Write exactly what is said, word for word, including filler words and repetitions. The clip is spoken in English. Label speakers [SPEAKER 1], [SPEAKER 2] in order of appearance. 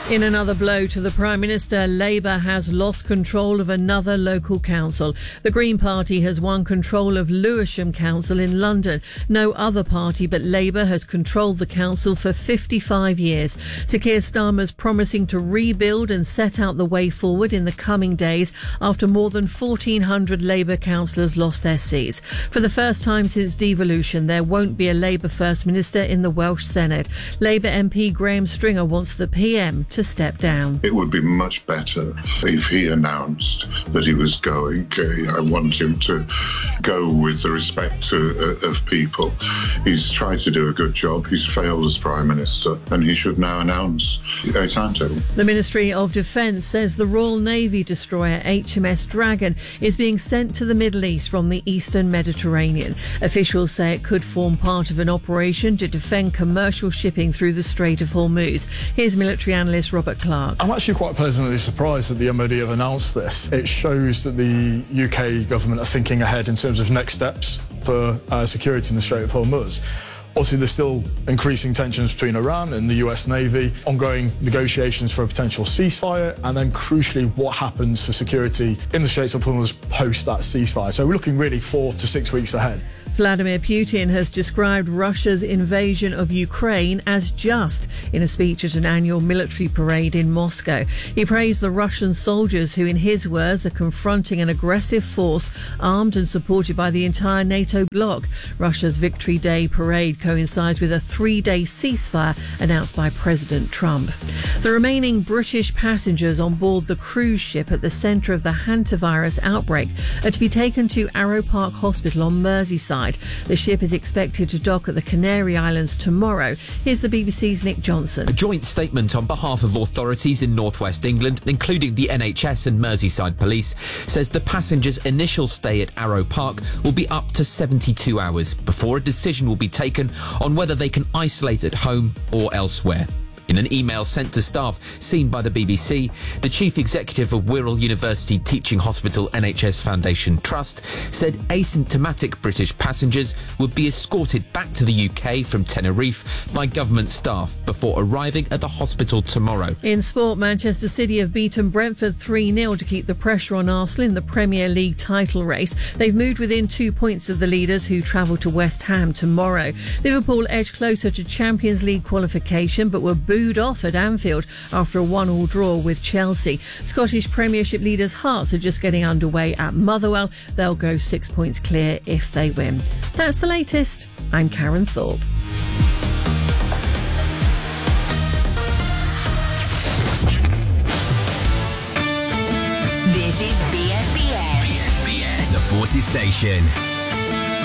[SPEAKER 1] In another blow to the Prime Minister, Labour has lost control of another local council. The Green Party has won control of Lewisham Council in London. No other party but Labour has controlled the council for fifty-five years. Sir Keir Starmer's promising to rebuild and set out the way forward in the coming days after more than fourteen hundred Labour councillors lost their seats. For the first time since devolution, there won't be a Labour First Minister in the Welsh Senate. Labour M P Graham Stringer wants the P M to step down.
[SPEAKER 2] It would be much better if he announced that he was going. I want him to go with the respect to, uh, of people. He's tried to do a good job. He's failed as Prime Minister, and he should now announce a timetable.
[SPEAKER 1] The Ministry of Defence says the Royal Navy destroyer H M S Dragon is being sent to the Middle East from the eastern Mediterranean. Officials say it could form part of an operation to defend commercial shipping through the Strait of Hormuz. Here's military analyst Robert Clark.
[SPEAKER 3] I'm actually quite pleasantly surprised that the M O D have announced this. It shows that the U K government are thinking ahead in terms of next steps for uh, security in the Strait of Hormuz. Obviously, there's still increasing tensions between Iran and the U S Navy, ongoing negotiations for a potential ceasefire, and then crucially, what happens for security in the Straits of Hormuz post that ceasefire. So we're looking really four to six weeks ahead.
[SPEAKER 1] Vladimir Putin has described Russia's invasion of Ukraine as just in a speech at an annual military parade in Moscow. He praised the Russian soldiers who, in his words, are confronting an aggressive force armed and supported by the entire NATO bloc. Russia's Victory Day parade coincides with a three-day ceasefire announced by President Trump. The remaining British passengers on board the cruise ship at the centre of the hantavirus outbreak are to be taken to Arrow Park Hospital on Merseyside. The ship is expected to dock at the Canary Islands tomorrow. Here's the B B C's Nick Johnson.
[SPEAKER 4] A joint statement on behalf of authorities in northwest England, including the N H S and Merseyside Police, says the passengers' initial stay at Arrow Park will be up to seventy-two hours before a decision will be taken on whether they can isolate at home or elsewhere. In an email sent to staff seen by the B B C, the chief executive of Wirral University Teaching Hospital N H S Foundation Trust said asymptomatic British passengers would be escorted back to the U K from Tenerife by government staff before arriving at the hospital tomorrow.
[SPEAKER 1] In sport, Manchester City have beaten Brentford three nil to keep the pressure on Arsenal in the Premier League title race. They've moved within two points of the leaders, who travel to West Ham tomorrow. Liverpool edged closer to Champions League qualification but were booed off at Anfield after a one-all draw with Chelsea. Scottish Premiership leaders Hearts are just getting underway at Motherwell. They'll go six points clear if they win. That's the latest. I'm Karen Thorpe.
[SPEAKER 5] This is B S B S.
[SPEAKER 6] B S B S, the Forces Station.